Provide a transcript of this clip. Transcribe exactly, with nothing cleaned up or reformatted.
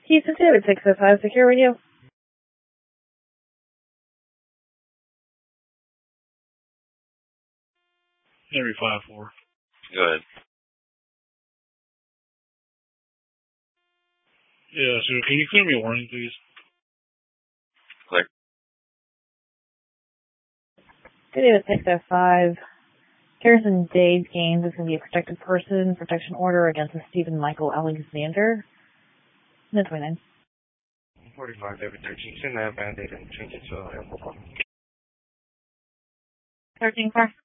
Houston David six oh five, secure radio. Henry five four. Go ahead. Yeah, so can you clear me a warning, please? Clear. Good day with six oh five. Harrison Dave Gaines is going to be a protected person, protection order against Stephen Michael Alexander. No twenty-nine. forty-five, David thirteen, send that bandit and change it to a thirteen car.